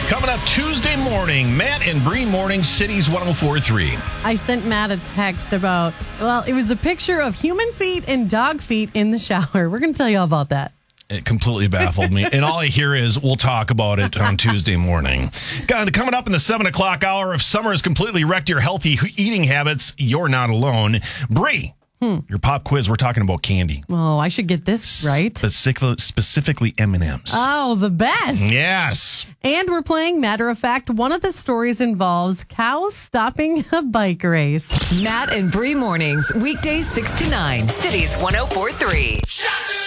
Coming up Tuesday morning, Matt and Bree Morning, Cities 104.3. I sent Matt a text about, it was a picture of human feet and dog feet in the shower. We're going to tell you all about that. It completely baffled me. And all I hear is, we'll talk about it on Tuesday morning. Coming up in the 7 o'clock hour, if summer has completely wrecked your healthy eating habits, you're not alone. Bree, your pop quiz, we're talking about candy. Oh, I should get this right. Specifically M&Ms. Oh, the best. Yes. And we're playing Matter of Fact. One of the stories involves cows stopping a bike race. Matt and Bree Mornings, weekdays 6 to 9. Cities 104.3.